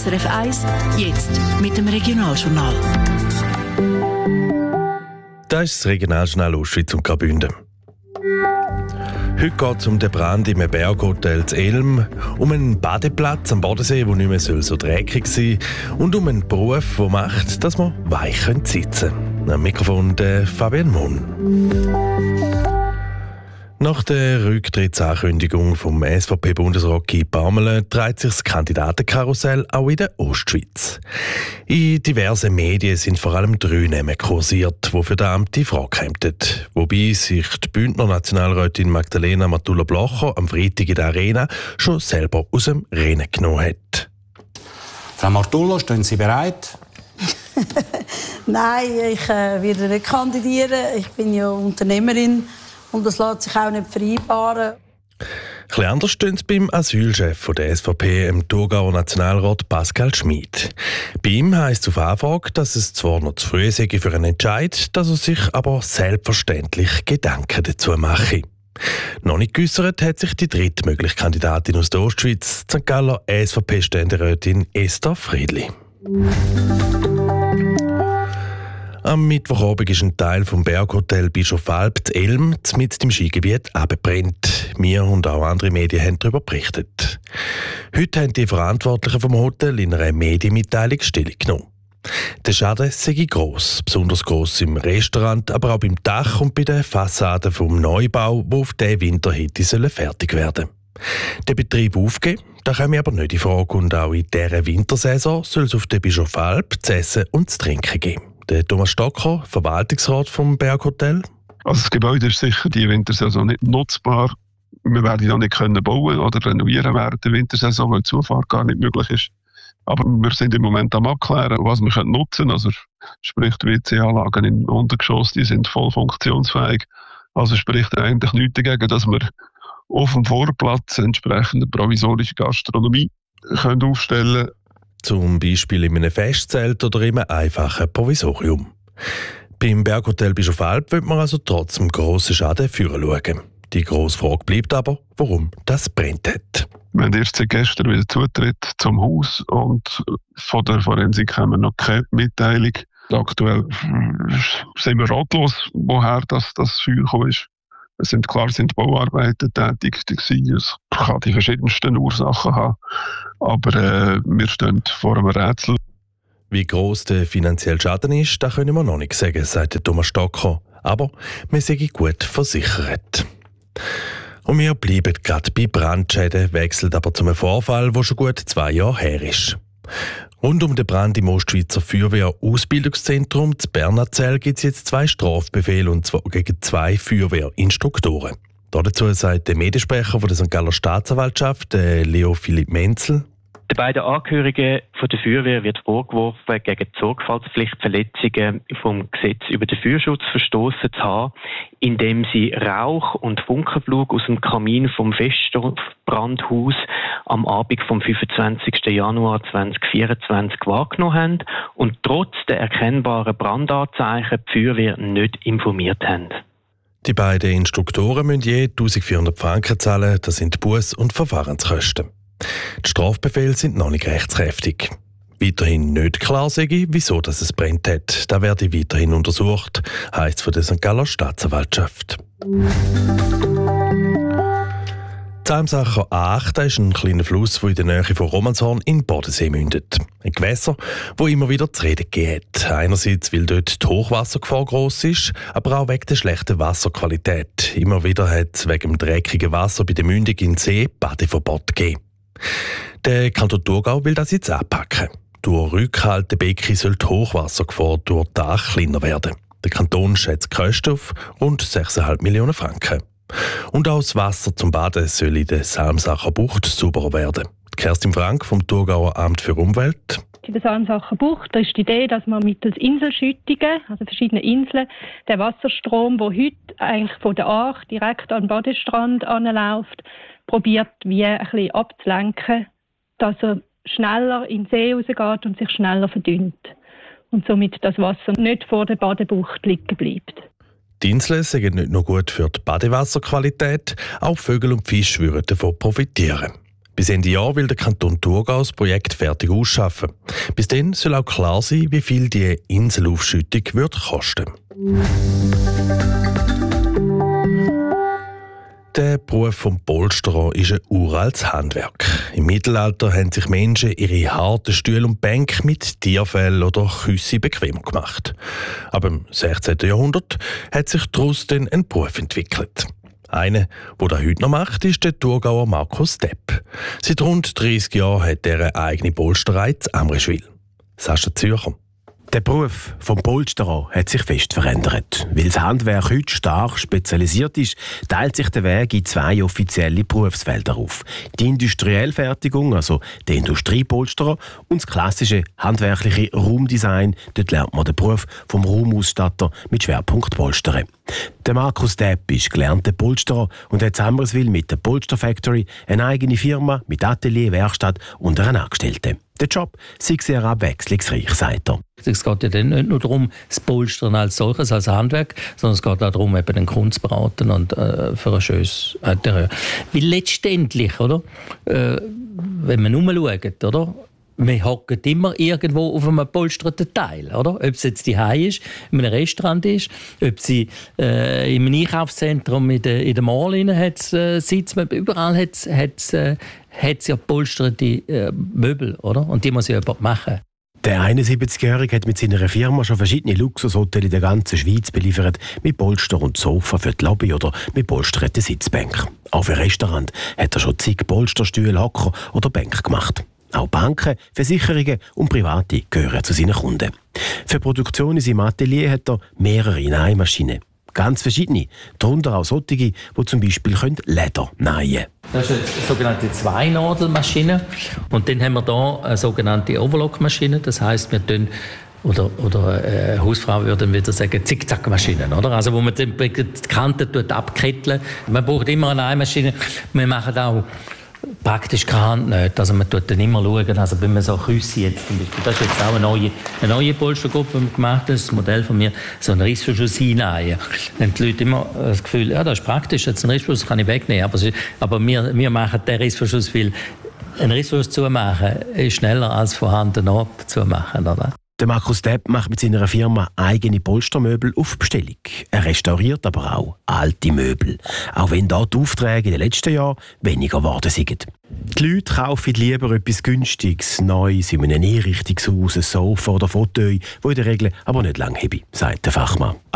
SRF 1, jetzt mit dem Regionaljournal. Das ist das Regionaljournal Ostschweiz und Graubünden. Heute geht es um den Brand im Berghotel zu Elm, um einen Badeplatz am Bodensee, der nicht mehr so dreckig sein soll, und um einen Beruf, der macht, dass man weich sitzen kann. Am Mikrofon der Fabian Mohn. Nach der Rücktrittsankündigung vom SVP-Bundesrat Guy Parmelin dreht sich das Kandidatenkarussell auch in der Ostschweiz. In diversen Medien sind vor allem 3 Namen kursiert, die für das Amt in Frage kämen. Wobei sich die Bündner Nationalrätin Magdalena Matula-Blocher am Freitag in der Arena schon selber aus dem Rennen genommen hat. Frau Martullo, stehen Sie bereit? Nein, ich werde nicht kandidieren. Ich bin ja Unternehmerin. Und das lässt sich auch nicht vereinbaren. Etwas anders steht es beim Asylchef der SVP, dem Thurgauer Nationalrat Pascal Schmid. Bei ihm heisst es auf Anfrage, dass es zwar noch zu früh sei für einen Entscheid, dass er sich aber selbstverständlich Gedanken dazu mache. Noch nicht geäussert hat sich die dritte mögliche Kandidatin aus der Ostschweiz, die St. Galler SVP-Ständerätin Esther Friedli. Am Mittwochabend ist ein Teil vom Berghotel Bischofalp zu Elm mitten im Skigebiet abgebrannt. Wir und auch andere Medien haben darüber berichtet. Heute haben die Verantwortlichen vom Hotel in einer Medienmitteilung Stellung genommen. Der Schaden sei gross, besonders gross im Restaurant, aber auch beim Dach und bei den Fassaden vom Neubau, die auf diesen Winter hätte fertig werden sollen. Den Betrieb aufgeben, da käme aber nicht in Frage, und auch in dieser Wintersaison soll es auf der Bischofalp zu essen und zu trinken geben. Der Thomas Stocker, Verwaltungsrat vom Berghotel. Also das Gebäude ist sicher die Wintersaison nicht nutzbar. Wir werden ja nicht bauen oder renovieren während der Wintersaison, weil die Zufahrt gar nicht möglich ist. Aber wir sind im Moment am Abklären, was wir nutzen können. Also sprich, die WC-Anlagen im Untergeschoss, die sind voll funktionsfähig. Also spricht eigentlich nichts dagegen, dass wir auf dem Vorplatz entsprechende provisorische Gastronomie können aufstellen können. Zum Beispiel in einem Festzelt oder in einem einfachen Provisorium. Beim Berghotel Bischofalp wird man also trotz dem grossen Schaden schauen. Die grosse Frage bleibt aber, warum das brennt hat. Wir haben erst seit gestern wieder Zutritt zum Haus und von der Forensik haben wir noch keine Mitteilung. Aktuell sind wir ratlos, woher das Feuer gekommen ist. Es sind Bauarbeiten tätig gewesen. Es kann die verschiedensten Ursachen haben. Aber wir stehen vor einem Rätsel. Wie gross der finanzielle Schaden ist, das können wir noch nicht sagen, sagt Thomas Stocker. Aber wir sind gut versichert. Und wir bleiben gerade bei Brandschäden, wechseln aber zu einem Vorfall, der schon gut 2 Jahre her ist. Rund um den Brand im Ostschweizer Feuerwehr-Ausbildungszentrum zu Bernazell gibt es jetzt 2 Strafbefehle, und zwar gegen 2 Feuerwehrinstruktoren. Dazu sagt der Mediensprecher von der St. Galler Staatsanwaltschaft, Leo Philipp Menzel. Den beiden Angehörigen von der Feuerwehr wird vorgeworfen, gegen die Sorgfaltspflichtverletzungen vom Gesetz über den Feuerschutz verstoßen zu haben, indem sie Rauch und Funkenflug aus dem Kamin vom Feststoffbrandhaus am Abend vom 25. Januar 2024 wahrgenommen haben und trotz der erkennbaren Brandanzeichen die Feuerwehr nicht informiert haben. Die beiden Instruktoren müssen je 1400 Franken zahlen, das sind Buß- und Verfahrenskosten. Die Strafbefehle sind noch nicht rechtskräftig. Weiterhin nicht klar sei, wieso es brennt hat. Das werde weiterhin untersucht, heisst es von der St. Galler Staatsanwaltschaft. Die Salmsacher A8 ist ein kleiner Fluss, der in der Nähe von Romanshorn in den Bodensee mündet. Ein Gewässer, das immer wieder zu reden gegeben hat. Einerseits, weil dort die Hochwassergefahr gross ist, aber auch wegen der schlechten Wasserqualität. Immer wieder hat es wegen dem dreckigen Wasser bei der Mündung in den See Badeverbot gegeben. Der Kanton Thurgau will das jetzt anpacken. Durch Rückhaltebecken soll die Hochwassergefahr durch die Dach kleiner werden. Der Kanton schätzt die Kosten auf rund 6,5 Millionen Franken. Und auch das Wasser zum Baden soll in der Salmsacher Bucht sauberer werden. Kerstin Frank vom Thurgauer Amt für Umwelt. In der Salmsacher Bucht da ist die Idee, dass man mittels Inselschüttungen, also verschiedene Inseln, den Wasserstrom, der heute eigentlich von der Aach direkt an den Badestrand anläuft, probiert wie ein bisschen abzulenken, dass er schneller in den See rausgeht und sich schneller verdünnt. Und somit das Wasser nicht vor der Badebucht liegen bleibt. Die Inseln sind nicht nur gut für die Badewasserqualität, auch Vögel und Fische würden davon profitieren. Bis Ende Jahr will der Kanton Thurgau das Projekt fertig ausschaffen. Bis dann soll auch klar sein, wie viel die Inselaufschüttung wird kosten. Der Beruf des Polsterer ist ein uraltes Handwerk. Im Mittelalter haben sich Menschen ihre harten Stühle und Bänke mit Tierfell oder Küsse bequem gemacht. Aber im 16. Jahrhundert hat sich daraus dann ein Beruf entwickelt. Einer, der das heute noch macht, ist der Thurgauer Markus Depp. Seit rund 30 Jahren hat er eine eigene Polsterei in Amrischwil. Sascha Zürcher. Der Beruf vom Polsterer hat sich fest verändert. Weil das Handwerk heute stark spezialisiert ist, teilt sich der Weg in 2 offizielle Berufsfelder auf. Die industrielle Fertigung, also der Industriepolsterer, und das klassische handwerkliche Raumdesign. Dort lernt man den Beruf vom Raumausstatter mit Schwerpunkt Polstern. Der Markus Depp ist gelernter Polsterer und hat in Amriswil mit der Polster Factory eine eigene Firma mit Atelier, Werkstatt und einer Angestellten. Der Job sei sehr abwechslungsreich, sagt er. Es geht ja dann nicht nur darum, das Polstern als solches, als Handwerk, sondern es geht auch darum, eben den Kunden zu beraten und für ein schönes Interieur. Weil letztendlich, oder, wenn man umschaut, oder, wir hocken immer irgendwo auf einem polsterten Teil, oder? Ob es jetzt daheim ist, in einem Restaurant ist, ob sie in einem Einkaufszentrum in der Mall sitzt, überall hat es ja polsterte Möbel, oder? Und die muss ja jemand machen. Der 71-Jährige hat mit seiner Firma schon verschiedene Luxushotels in der ganzen Schweiz beliefert, mit Polster und Sofa für die Lobby oder mit polsterten Sitzbänken. Auch für Restaurant hat er schon zig Polsterstühle, Hocker oder Bänke gemacht. Auch Banken, Versicherungen und Private gehören zu seinen Kunden. Für die Produktion in seinem Atelier hat er mehrere Nähmaschinen. Ganz verschiedene, darunter auch solche, die zum Beispiel Leder nähen können. Das ist eine sogenannte Zweinadelmaschine. Und dann haben wir hier eine sogenannte Overlock-Maschine. Das heisst, wir tun oder Hausfrau würde wieder sagen Zickzackmaschinen, oder? Also wo man die Kanten abketteln. Man braucht immer eine Nähmaschine. Wir machen auch praktisch keine Hand nicht. Also man tut dann immer schauen, also wenn man so Küsse jetzt zum Beispiel, das ist jetzt auch eine neue Polstergruppe, die wir gemacht haben, das Modell von mir, so einen Rissverschluss hinein. Dann haben die Leute immer das Gefühl, ja, das ist praktisch, jetzt einen Rissverschluss kann ich wegnehmen, aber wir machen den Rissverschluss, weil ein Rissverschluss zumachen ist schneller als vorhanden zumachen, oder? Der Markus Depp macht mit seiner Firma eigene Polstermöbel auf Bestellung. Er restauriert aber auch alte Möbel. Auch wenn dort die Aufträge in den letzten Jahren weniger geworden sind. Die Leute kaufen lieber etwas Günstiges, Neues in einem Einrichtungshaus, ein Sofa oder Fauteuil, das in der Regel aber nicht lang habe, sagt der Fachmann.